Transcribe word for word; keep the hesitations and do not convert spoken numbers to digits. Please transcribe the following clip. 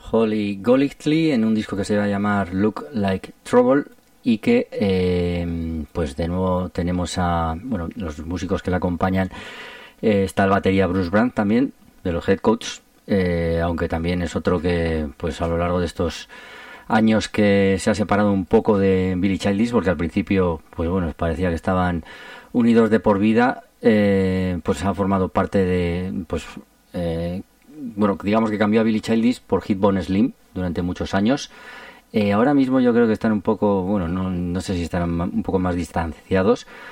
Holly Golightly, en un disco que se va a llamar Look Like Trouble, y que eh, pues de nuevo tenemos a bueno los músicos que la acompañan. Eh, está el batería Bruce Brand también, de los Headcoats, eh, aunque también es otro que pues a lo largo de estos años que se ha separado un poco de Billy Childish, porque al principio pues bueno parecía que estaban unidos de por vida. Eh, pues ha formado parte de pues eh, bueno digamos que cambió a Billy Childish por Hitbone Slim durante muchos años. Eh, ahora mismo yo creo que están un poco, bueno, no, no sé si están un poco más distanciados,